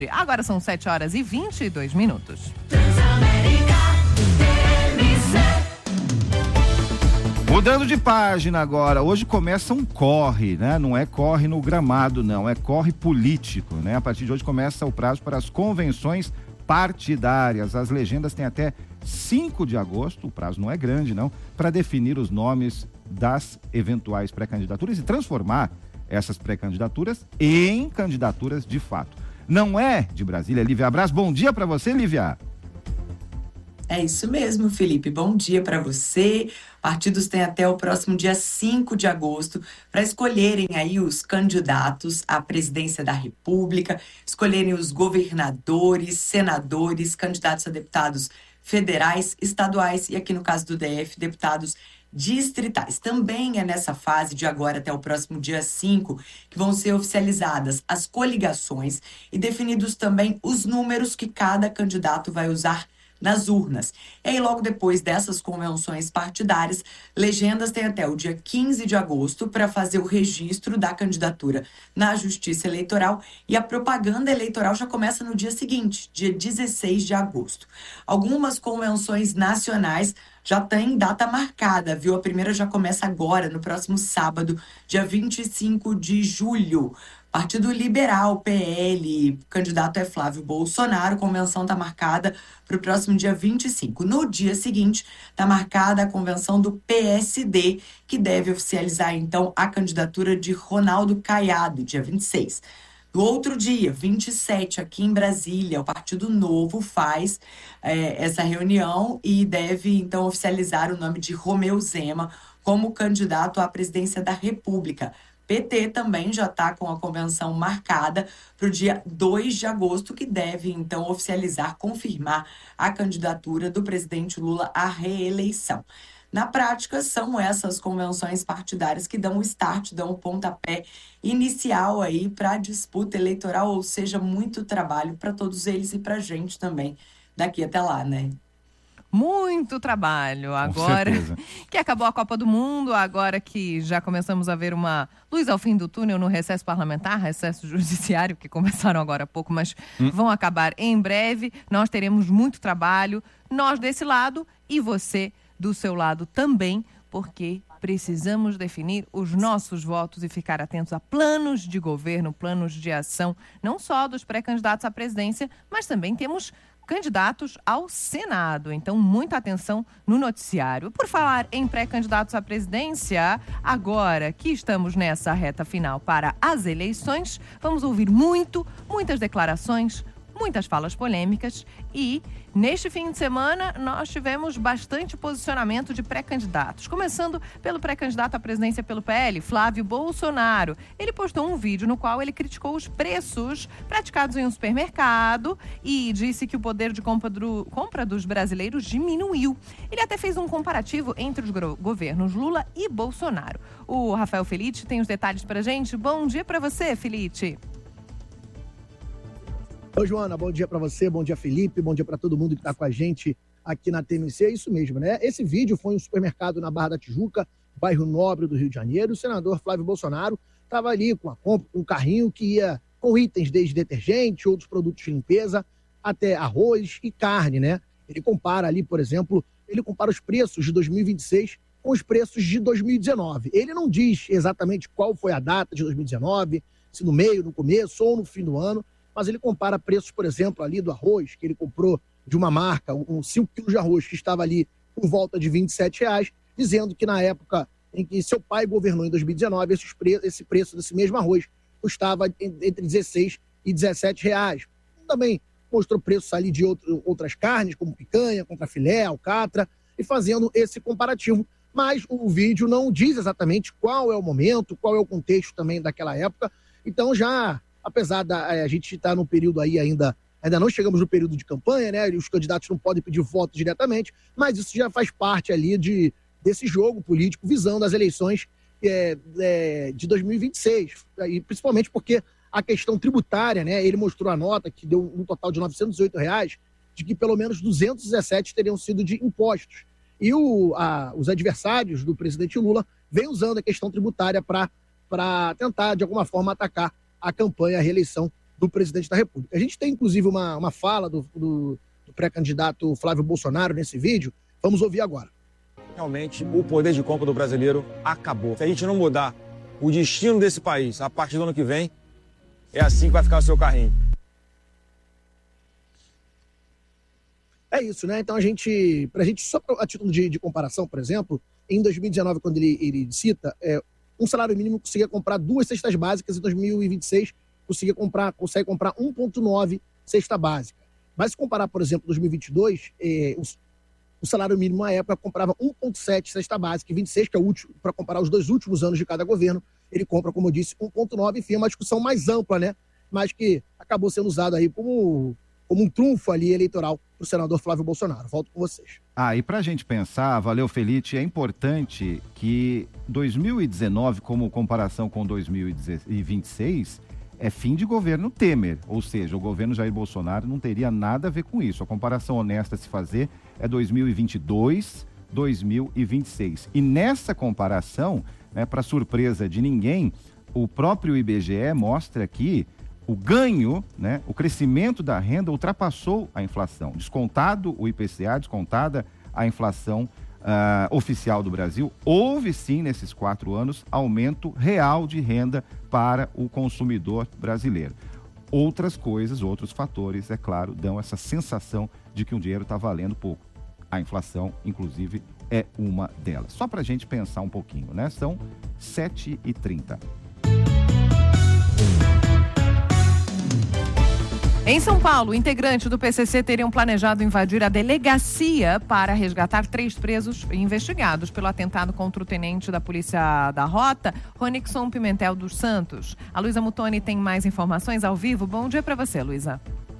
Agora são 7h22. Mudando de página agora, hoje começa um corre, né? Não é corre no gramado, não, é corre político, né? A partir de hoje começa o prazo para as convenções partidárias. As legendas têm até 5 de agosto, o prazo não é grande, não, para definir os nomes das eventuais pré-candidaturas e transformar essas pré-candidaturas em candidaturas de fato. Não é de Brasília, Lívia Abraz. Bom dia para você, Lívia. É isso mesmo, Felipe. Bom dia para você. Partidos têm até o próximo dia 5 de agosto para escolherem aí os candidatos à presidência da República, escolherem os governadores, senadores, candidatos a deputados federais, estaduais e, aqui no caso do DF, deputados distritais. Também é nessa fase de agora até o próximo dia 5 que vão ser oficializadas as coligações e definidos também os números que cada candidato vai usar nas urnas. E aí, logo depois dessas convenções partidárias, legendas têm até o dia 15 de agosto para fazer o registro da candidatura na Justiça Eleitoral e a propaganda eleitoral já começa no dia seguinte, dia 16 de agosto. Algumas convenções nacionais já têm data marcada, viu? A primeira já começa agora, no próximo sábado, dia 25 de julho. Partido Liberal, PL, candidato é Flávio Bolsonaro, convenção está marcada para o próximo dia 25. No dia seguinte, está marcada a convenção do PSD, que deve oficializar, então, a candidatura de Ronaldo Caiado, dia 26. No outro dia, 27, aqui em Brasília, o Partido Novo faz essa reunião e deve, então, oficializar o nome de Romeu Zema como candidato à presidência da República. PT também já está com a convenção marcada para o dia 2 de agosto, que deve, então, oficializar, confirmar a candidatura do presidente Lula à reeleição. Na prática, são essas convenções partidárias que dão o start, dão o pontapé inicial aí para a disputa eleitoral, ou seja, muito trabalho para todos eles e para a gente também daqui até lá, né? Muito trabalho agora que acabou a Copa do Mundo, agora que já começamos a ver uma luz ao fim do túnel no recesso parlamentar, recesso judiciário, que começaram agora há pouco, mas vão acabar em breve. Nós teremos muito trabalho, nós desse lado e você do seu lado também, porque precisamos definir os nossos votos e ficar atentos a planos de governo, planos de ação, não só dos pré-candidatos à presidência, mas também temos candidatos ao Senado. Então, muita atenção no noticiário. Por falar em pré-candidatos à presidência, agora que estamos nessa reta final para as eleições, vamos ouvir muitas declarações, muitas falas polêmicas e, neste fim de semana, nós tivemos bastante posicionamento de pré-candidatos. Começando pelo pré-candidato à presidência pelo PL, Flávio Bolsonaro. Ele postou um vídeo no qual ele criticou os preços praticados em um supermercado e disse que o poder de compra dos brasileiros diminuiu. Ele até fez um comparativo entre os governos Lula e Bolsonaro. O Rafael Felitti tem os detalhes pra gente. Bom dia pra você, Felitti. Oi, Joana, bom dia para você, bom dia, Felipe, bom dia para todo mundo que está com a gente aqui na TMC. É isso mesmo, né? Esse vídeo foi em um supermercado na Barra da Tijuca, bairro Nobre do Rio de Janeiro. O senador Flávio Bolsonaro estava ali com um carrinho que ia com itens desde detergente, outros produtos de limpeza, até arroz e carne, né? Ele compara ali, por exemplo, os preços de 2026 com os preços de 2019. Ele não diz exatamente qual foi a data de 2019, se no meio, no começo ou no fim do ano, mas ele compara preços, por exemplo, ali do arroz, que ele comprou de uma marca, 5 quilos de arroz, que estava ali por volta de R$27, dizendo que na época em que seu pai governou em 2019, esse preço desse mesmo arroz custava entre 16 e 17 reais. Também mostrou preços ali de outras carnes, como picanha, contrafilé, alcatra, e fazendo esse comparativo. Mas o vídeo não diz exatamente qual é o momento, qual é o contexto também daquela época. Então apesar da a gente estar num período aí ainda não chegamos no período de campanha, né? Os candidatos não podem pedir voto diretamente, mas isso já faz parte ali desse jogo político visando as eleições de 2026. E principalmente porque a questão tributária, né? Ele mostrou a nota que deu um total de R$908, de que pelo menos 217 teriam sido de impostos. E os adversários do presidente Lula vêm usando a questão tributária para tentar, de alguma forma, atacar a campanha, a reeleição do presidente da República. A gente tem, inclusive, uma fala do pré-candidato Flávio Bolsonaro nesse vídeo. Vamos ouvir agora. Realmente, o poder de compra do brasileiro acabou. Se a gente não mudar o destino desse país a partir do ano que vem, é assim que vai ficar o seu carrinho. É isso, né? Então, só a título de comparação, por exemplo, em 2019, quando ele cita, um salário mínimo conseguia comprar 2 cestas básicas, em 2026 consegue comprar 1,9 cesta básica. Mas se comparar, por exemplo, 2022, o salário mínimo na época comprava 1,7 cesta básica, e 26, que é o último, para comparar os 2 últimos anos de cada governo, ele compra, como eu disse, 1,9, enfim, é uma discussão mais ampla, né? Mas que acabou sendo usado aí como um trunfo ali eleitoral para o senador Flávio Bolsonaro. Volto com vocês. E para a gente pensar, valeu, Felipe, é importante que 2019, como comparação com 2026, é fim de governo Temer, ou seja, o governo Jair Bolsonaro não teria nada a ver com isso. A comparação honesta a se fazer é 2022, 2026. E nessa comparação, para surpresa de ninguém, o próprio IBGE mostra que o ganho, o crescimento da renda ultrapassou a inflação. Descontado o IPCA, descontada a inflação oficial do Brasil, houve sim, nesses 4 anos, aumento real de renda para o consumidor brasileiro. Outras coisas, outros fatores, é claro, dão essa sensação de que o dinheiro está valendo pouco. A inflação, inclusive, é uma delas. Só para a gente pensar um pouquinho, São 7h30. Em São Paulo, integrantes do PCC teriam planejado invadir a delegacia para resgatar 3 presos investigados pelo atentado contra o tenente da Polícia da Rota, Ronixon Pimentel dos Santos. A Luísa Mutoni tem mais informações ao vivo. Bom dia para você, Luísa.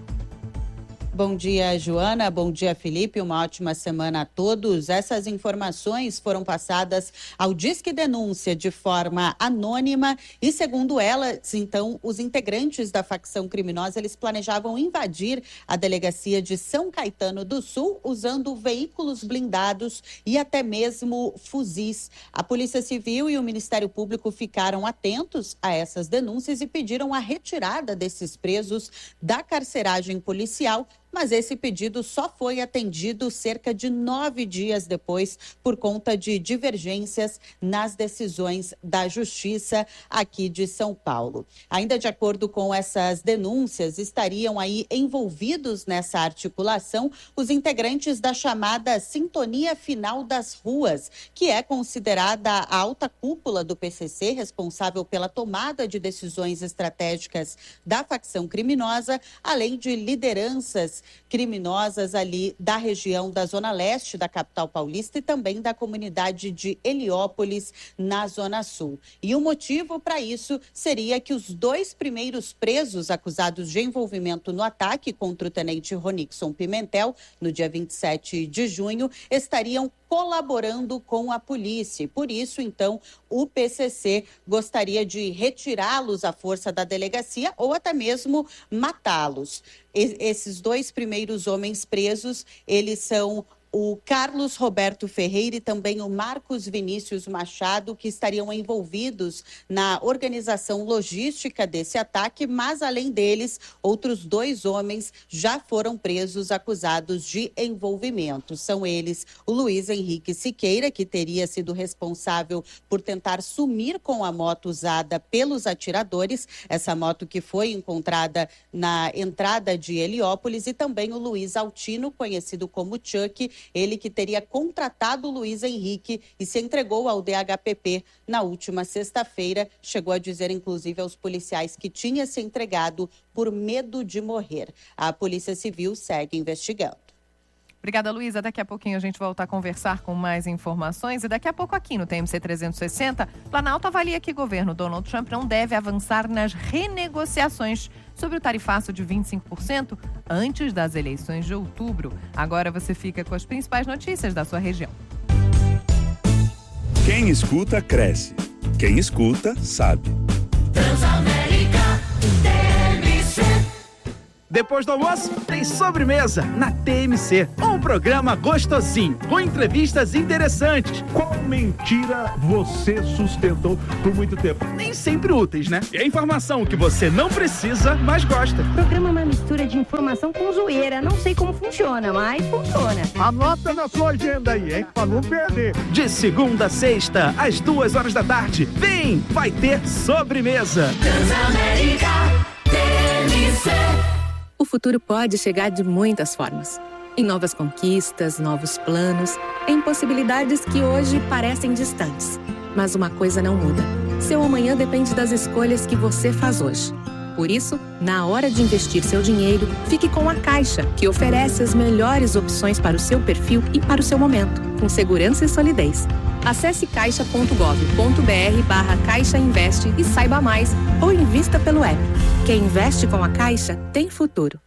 Bom dia, Joana. Bom dia, Felipe. Uma ótima semana a todos. Essas informações foram passadas ao Disque Denúncia de forma anônima e, segundo elas, então, os integrantes da facção criminosa, eles planejavam invadir a delegacia de São Caetano do Sul usando veículos blindados e até mesmo fuzis. A Polícia Civil e o Ministério Público ficaram atentos a essas denúncias e pediram a retirada desses presos da carceragem policial, mas esse pedido só foi atendido cerca de 9 dias depois por conta de divergências nas decisões da Justiça aqui de São Paulo. Ainda de acordo com essas denúncias, estariam aí envolvidos nessa articulação os integrantes da chamada Sintonia Final das Ruas, que é considerada a alta cúpula do PCC, responsável pela tomada de decisões estratégicas da facção criminosa, além de lideranças criminosas ali da região da Zona Leste da capital paulista e também da comunidade de Heliópolis, na Zona Sul. E o motivo para isso seria que os 2 primeiros presos acusados de envolvimento no ataque contra o tenente Ronixon Pimentel, no dia 27 de junho, estariam colaborando com a polícia. E por isso, então, o PCC gostaria de retirá-los à força da delegacia ou até mesmo matá-los. Esses 2 primeiros homens presos, eles são o Carlos Roberto Ferreira e também o Marcos Vinícius Machado, que estariam envolvidos na organização logística desse ataque, mas além deles, outros 2 homens já foram presos acusados de envolvimento. São eles o Luiz Henrique Siqueira, que teria sido responsável por tentar sumir com a moto usada pelos atiradores, essa moto que foi encontrada na entrada de Heliópolis, e também o Luiz Altino, conhecido como Chuck, ele que teria contratado o Luiz Henrique e se entregou ao DHPP na última sexta-feira. Chegou a dizer, inclusive, aos policiais que tinha se entregado por medo de morrer. A Polícia Civil segue investigando. Obrigada, Luísa. Daqui a pouquinho a gente volta a conversar com mais informações. E daqui a pouco aqui no TMC 360, Planalto avalia que o governo Donald Trump não deve avançar nas renegociações sobre o tarifaço de 25% antes das eleições de outubro. Agora você fica com as principais notícias da sua região. Quem escuta, cresce. Quem escuta, sabe. Transamérica, TMC. Depois do almoço, tem sobremesa na TMC. Um programa gostosinho, com entrevistas interessantes. Qual mentira você sustentou por muito tempo? Nem sempre úteis, né? E a informação que você não precisa, mas gosta. O programa é uma mistura de informação com zoeira. Não sei como funciona, mas funciona. Anota na sua agenda aí, hein? Pra não perder. De segunda a sexta, às 2h da tarde. Vem, vai ter sobremesa. Transamérica TMC. O futuro pode chegar de muitas formas. Em novas conquistas, novos planos, em possibilidades que hoje parecem distantes. Mas uma coisa não muda. Seu amanhã depende das escolhas que você faz hoje. Por isso, na hora de investir seu dinheiro, fique com a Caixa, que oferece as melhores opções para o seu perfil e para o seu momento, com segurança e solidez. Acesse caixa.gov.br/Caixa Investe e saiba mais, ou invista pelo app. Quem investe com a Caixa tem futuro.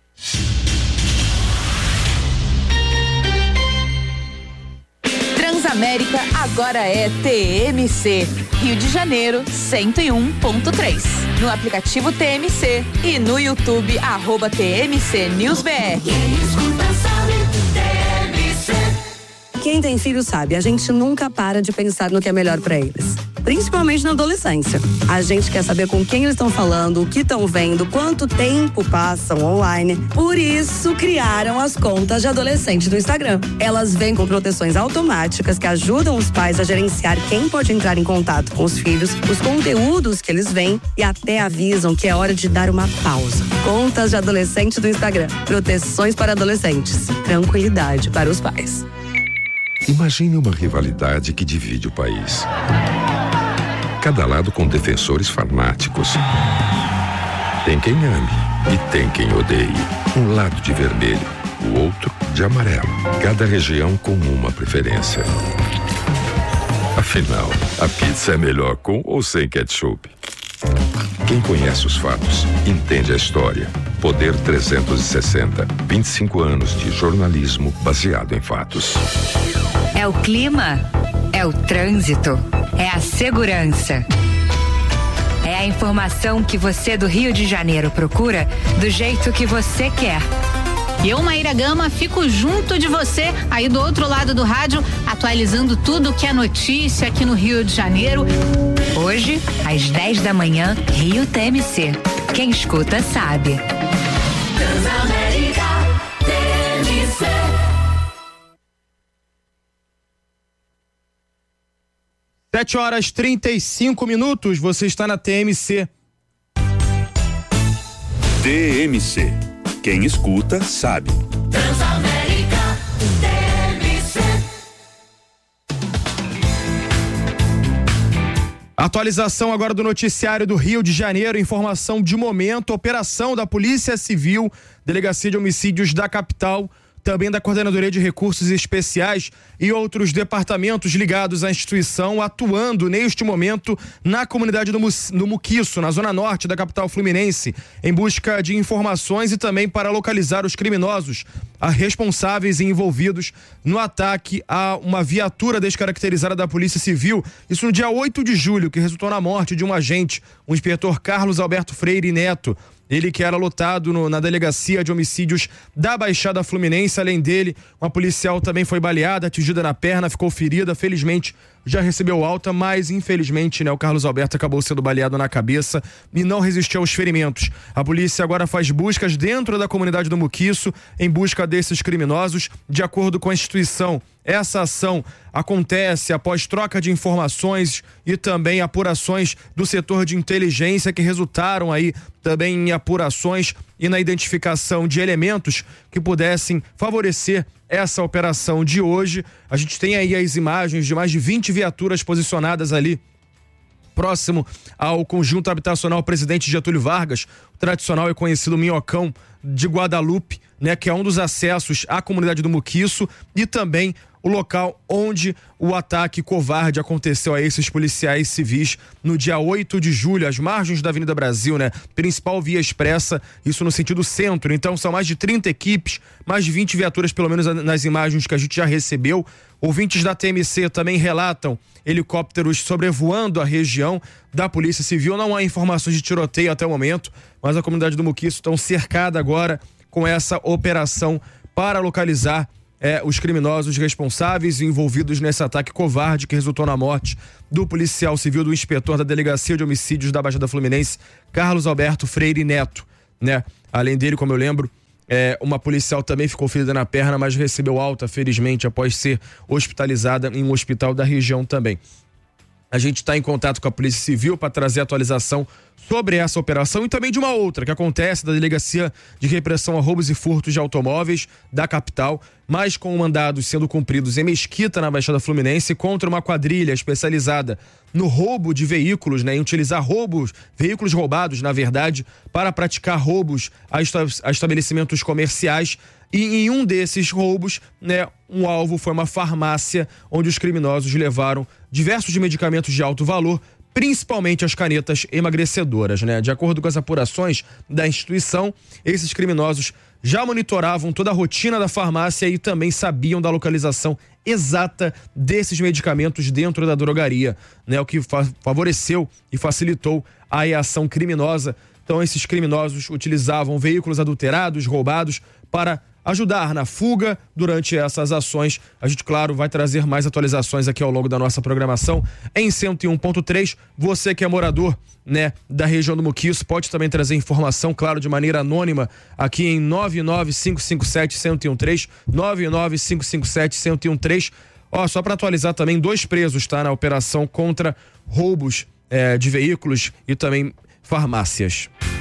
Transamérica agora é TMC. Rio de Janeiro 101.3. No aplicativo TMC e no YouTube @TMC NewsBR. Quem escuta sabe, TMC. Quem tem filho sabe, a gente nunca para de pensar no que é melhor pra eles. Principalmente na adolescência. A gente quer saber com quem eles estão falando, o que estão vendo, quanto tempo passam online. Por isso, criaram as contas de adolescente do Instagram. Elas vêm com proteções automáticas que ajudam os pais a gerenciar quem pode entrar em contato com os filhos, os conteúdos que eles veem e até avisam que é hora de dar uma pausa. Contas de adolescente do Instagram. Proteções para adolescentes. Tranquilidade para os pais. Imagine uma rivalidade que divide o país. Cada lado com defensores fanáticos. Tem quem ame e tem quem odeie. Um lado de vermelho, o outro de amarelo. Cada região com uma preferência. Afinal, a pizza é melhor com ou sem ketchup? Quem conhece os fatos, entende a história. Poder 360. 25 anos de jornalismo baseado em fatos. É o clima, é o trânsito, é a segurança. É a informação que você do Rio de Janeiro procura do jeito que você quer. Eu, Maíra Gama, fico junto de você, aí do outro lado do rádio, atualizando tudo que é notícia aqui no Rio de Janeiro. Hoje, às 10 da manhã, Rio TMC. Quem escuta sabe. Transamérica TMC. 7h35, você está na TMC. TMC. Quem escuta, sabe. Transamérica TMC. Atualização agora do noticiário do Rio de Janeiro, informação de momento, operação da Polícia Civil, Delegacia de Homicídios da capital, também da Coordenadoria de Recursos Especiais e outros departamentos ligados à instituição atuando neste momento na comunidade do Muquiço, na zona norte da capital fluminense, em busca de informações e também para localizar os criminosos, responsáveis e envolvidos no ataque a uma viatura descaracterizada da Polícia Civil. Isso no dia 8 de julho, que resultou na morte de um agente, o inspetor Carlos Alberto Freire Neto. Ele que era lotado na Delegacia de Homicídios da Baixada Fluminense. Além dele, uma policial também foi baleada, atingida na perna, ficou ferida. Felizmente, já recebeu alta, mas infelizmente, o Carlos Alberto acabou sendo baleado na cabeça e não resistiu aos ferimentos. A polícia agora faz buscas dentro da comunidade do Muquiço em busca desses criminosos, de acordo com a instituição. Essa ação acontece após troca de informações e também apurações do setor de inteligência que resultaram aí também em apurações e na identificação de elementos que pudessem favorecer essa operação de hoje. A gente tem aí as imagens de mais de 20 viaturas posicionadas ali próximo ao conjunto habitacional Presidente Getúlio Vargas, o tradicional e conhecido Minhocão de Guadalupe, que é um dos acessos à comunidade do Muquiço, e também o local onde o ataque covarde aconteceu a esses policiais civis no dia 8 de julho, às margens da Avenida Brasil, né? Principal via expressa, isso no sentido centro. Então são mais de 30 equipes, mais de 20 viaturas, pelo menos nas imagens que a gente já recebeu. Ouvintes da TMC também relatam helicópteros sobrevoando a região da Polícia Civil. Não há informações de tiroteio até o momento, mas a comunidade do Muquiço está cercada agora com essa operação para localizar os criminosos responsáveis e envolvidos nesse ataque covarde que resultou na morte do policial civil, do inspetor da Delegacia de Homicídios da Baixada Fluminense, Carlos Alberto Freire Neto, né? Além dele, como eu lembro, uma policial também ficou ferida na perna, mas recebeu alta, felizmente, após ser hospitalizada em um hospital da região também. A gente está em contato com a Polícia Civil para trazer atualização sobre essa operação e também de uma outra que acontece da Delegacia de Repressão a Roubos e Furtos de Automóveis da capital, mas com mandados sendo cumpridos em Mesquita, na Baixada Fluminense, contra uma quadrilha especializada no roubo de veículos, né, em utilizar veículos roubados, na verdade, para praticar roubos a estabelecimentos comerciais. E em um desses roubos, né, um alvo foi uma farmácia onde os criminosos levaram diversos medicamentos de alto valor, principalmente as canetas emagrecedoras, né? De acordo com as apurações da instituição, esses criminosos já monitoravam toda a rotina da farmácia e também sabiam da localização exata desses medicamentos dentro da drogaria, né? O que favoreceu e facilitou a ação criminosa. Então, esses criminosos utilizavam veículos adulterados, roubados, para ajudar na fuga durante essas ações. A gente, claro, vai trazer mais atualizações aqui ao longo da nossa programação em 101.3. Você que é morador, né, da região do Muquiço, pode também trazer informação, claro, de maneira anônima aqui em 99557-1013, 99557-1013. Só para atualizar também, 2 presos, tá, na operação contra roubos de veículos e também farmácias.